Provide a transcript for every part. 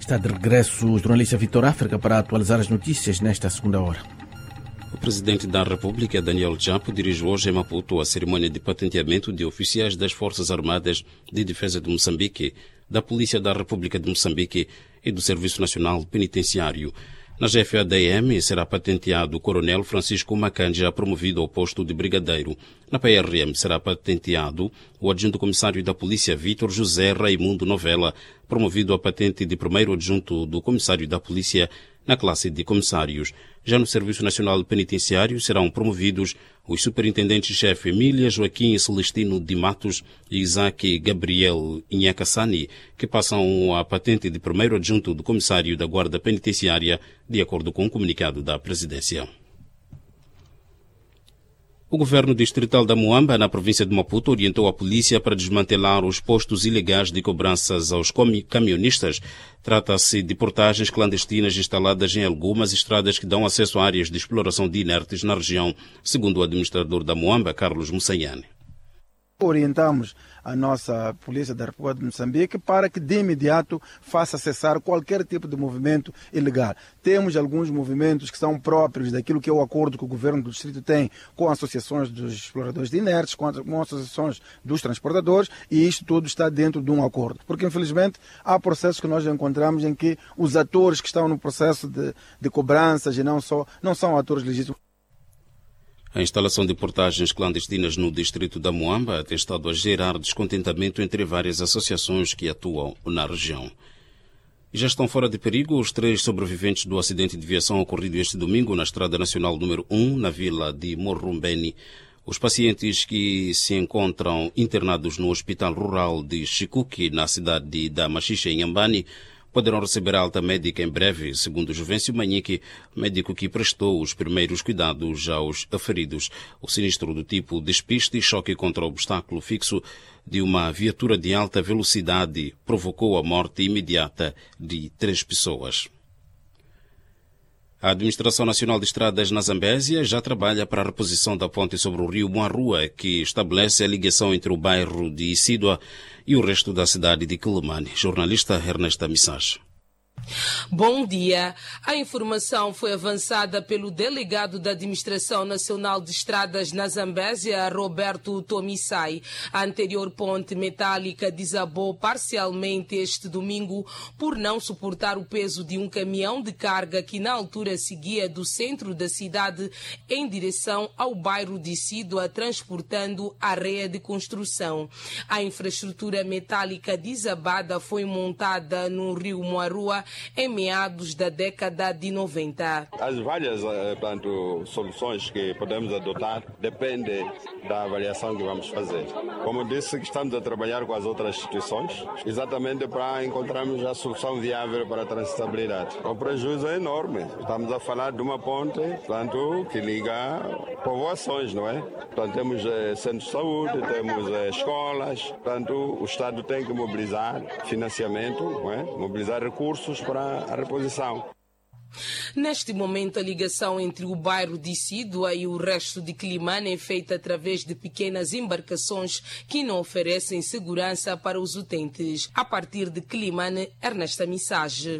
Está de regresso o jornalista Vitor África para atualizar as notícias nesta segunda hora. O presidente da República, Daniel Chapo, dirige hoje em Maputo a cerimônia de patenteamento de oficiais das Forças Armadas de Defesa de Moçambique, da Polícia da República de Moçambique e do Serviço Nacional Penitenciário. Na GFADM será patenteado o coronel Francisco Macanja, promovido ao posto de brigadeiro. Na PRM será patenteado o adjunto comissário da Polícia, Vítor José Raimundo Novella, promovido à patente de primeiro adjunto do comissário da Polícia na classe de comissários. Já no Serviço Nacional Penitenciário serão promovidos os superintendentes-chefe Emília Joaquim Celestino de Matos e Isaac Gabriel Inhacassani, que passam a patente de primeiro adjunto do comissário da Guarda Penitenciária, de acordo com o comunicado da Presidência. O governo distrital da Moamba, na província de Maputo, orientou a polícia para desmantelar os postos ilegais de cobranças aos camionistas. Trata-se de portagens clandestinas instaladas em algumas estradas que dão acesso a áreas de exploração de inertes na região, segundo o administrador da Moamba, Carlos Mussaiane. Orientamos a nossa Polícia da República de Moçambique para que de imediato faça cessar qualquer tipo de movimento ilegal. Temos alguns movimentos que são próprios daquilo que é o acordo que o governo do distrito tem com associações dos exploradores de inertes, com associações dos transportadores, e isto tudo está dentro de um acordo. Porque infelizmente há processos que nós encontramos em que os atores que estão no processo de cobranças e não são atores legítimos. A instalação de portagens clandestinas no distrito da Moamba tem estado a gerar descontentamento entre várias associações que atuam na região. Já estão fora de perigo os 3 sobreviventes do acidente de viação ocorrido este domingo na Estrada Nacional número 1, na vila de Morrumbeni. Os pacientes que se encontram internados no Hospital Rural de Chicuque, na cidade da Machixe, em Ambani, poderão receber alta médica em breve, segundo Juvencio Manhique, médico que prestou os primeiros cuidados aos feridos. O sinistro do tipo despiste e choque contra o obstáculo fixo de uma viatura de alta velocidade provocou a morte imediata de 3 pessoas. A Administração Nacional de Estradas na Zambésia já trabalha para a reposição da ponte sobre o rio Moarua, que estabelece a ligação entre o bairro de Isídua e o resto da cidade de Quelimane. Jornalista Ernesta Missage. Bom dia. A informação foi avançada pelo delegado da Administração Nacional de Estradas na Zambésia, Roberto Tomissai. A anterior ponte metálica desabou parcialmente este domingo por não suportar o peso de um caminhão de carga que na altura seguia do centro da cidade em direção ao bairro de Isídua, transportando areia de construção. A infraestrutura metálica desabada foi montada no rio Moarua em meados da década de 90. As várias soluções que podemos adotar dependem da avaliação que vamos fazer. Como disse, estamos a trabalhar com as outras instituições, exatamente para encontrarmos a solução viável para a transitabilidade. O prejuízo é enorme. Estamos a falar de uma ponte, que liga povoações, não é? Portanto, temos centros de saúde, temos escolas, portanto, o Estado tem que mobilizar financiamento, não é? Mobilizar recursos para a reposição. Neste momento, a ligação entre o bairro de Isídua e o resto de Quelimane é feita através de pequenas embarcações que não oferecem segurança para os utentes. A partir de Quelimane, Ernesta Missage.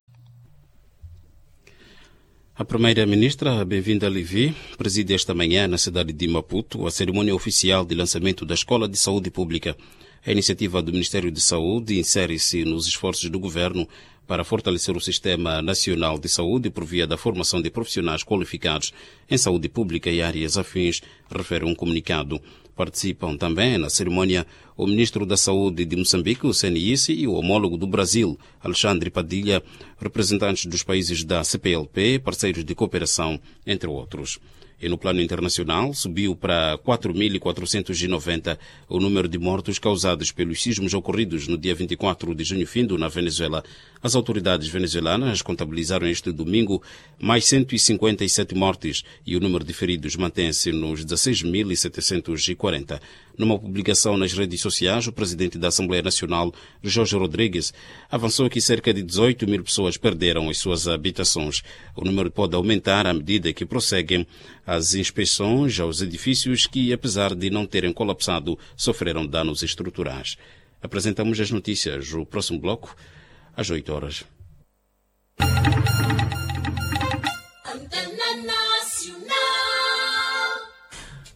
A primeira-ministra, Bem-vinda Levi, preside esta manhã na cidade de Maputo a cerimônia oficial de lançamento da Escola de Saúde Pública. A iniciativa do Ministério de Saúde insere-se nos esforços do governo para fortalecer o Sistema Nacional de Saúde por via da formação de profissionais qualificados em saúde pública e áreas afins, refere um comunicado. Participam também na cerimônia o Ministro da Saúde de Moçambique, o CNIS, e o homólogo do Brasil, Alexandre Padilha, representantes dos países da CPLP, parceiros de cooperação, entre outros. E no plano internacional, subiu para 4.490 o número de mortos causados pelos sismos ocorridos no dia 24 de junho findo na Venezuela. As autoridades venezuelanas contabilizaram este domingo mais 157 mortes e o número de feridos mantém-se nos 16.740. Numa publicação nas redes sociais, o presidente da Assembleia Nacional, Jorge Rodrigues, avançou que cerca de 18 mil pessoas perderam as suas habitações. O número pode aumentar à medida que prosseguem as inspeções aos edifícios que, apesar de não terem colapsado, sofreram danos estruturais. Apresentamos as notícias. O próximo bloco, às 8 horas.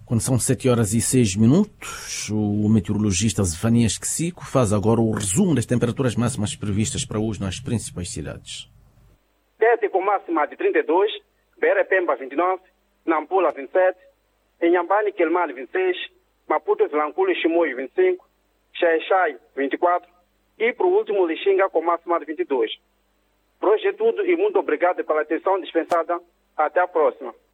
Quando são 7h06, o meteorologista Zefanias Ksico faz agora o resumo das temperaturas máximas previstas para hoje nas principais cidades. Tete com máxima de 32, Beira-Pemba 29, Nampula 27, Inhambane Quelimane 26, Maputo Vilanculo e Chimoio 25, Xai-Xai 24 e, por último, Lixinga com máxima de 22. Por hoje é tudo e muito obrigado pela atenção dispensada. Até a próxima.